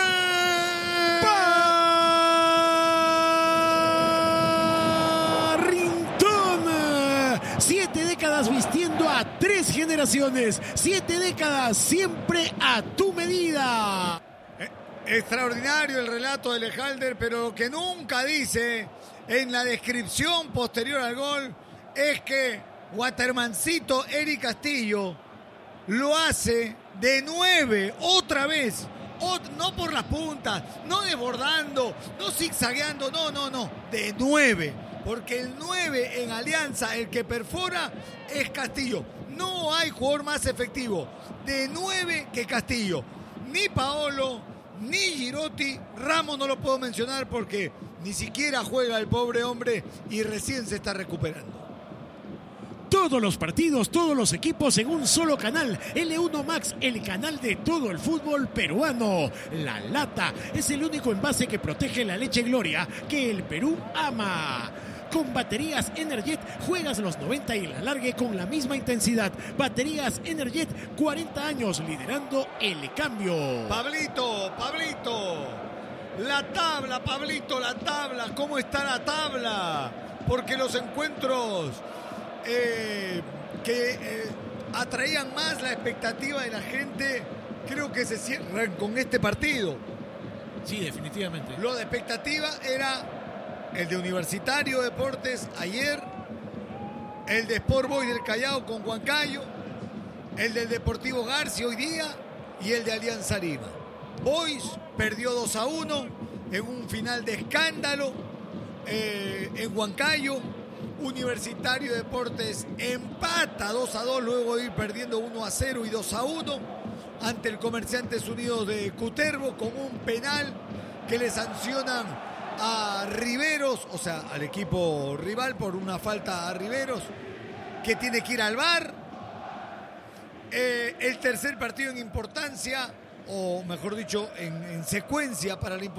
Barrington. Siete décadas vistiendo a tres generaciones. Siete décadas siempre a tu medida. Extraordinario el relato de Lejalder, pero lo que nunca dice en la descripción posterior al gol es que Watermancito Eric Castillo lo hace de nueve, otra vez, no por las puntas, no desbordando, no zigzagueando, no, no, no, de nueve, porque el nueve en Alianza, el que perfora es Castillo. No hay jugador más efectivo de nueve que Castillo, ni Paolo, ni Girotti. Ramos no lo puedo mencionar porque ni siquiera juega el pobre hombre y recién se está recuperando. Todos los partidos, todos los equipos en un solo canal. L uno Max, el canal de todo el fútbol peruano. La Lata es el único envase que protege la leche Gloria que el Perú ama. Con baterías Energet, juegas los noventa y el alargue con la misma intensidad. Baterías Energet, cuarenta años liderando el cambio. Pablito, Pablito, la tabla, Pablito, la tabla. ¿Cómo está la tabla? Porque los encuentros eh, que eh, atraían más la expectativa de la gente, creo que se cierran con este partido. Sí, definitivamente. Lo de expectativa era el de Universitario Deportes ayer, el de Sport Boys del Callao con Huancayo, el del Deportivo García hoy día y el de Alianza Lima. Boys perdió dos a uno en un final de escándalo eh, en Huancayo. Universitario Deportes empata dos a dos luego de ir perdiendo uno a cero y dos a uno ante el Comerciantes Unidos de Cutervo con un penal que le sancionan a Riveros, o sea, al equipo rival por una falta a Riveros, que tiene que ir al V A R. Eh, el tercer partido en importancia, o mejor dicho, en, en secuencia para la importancia.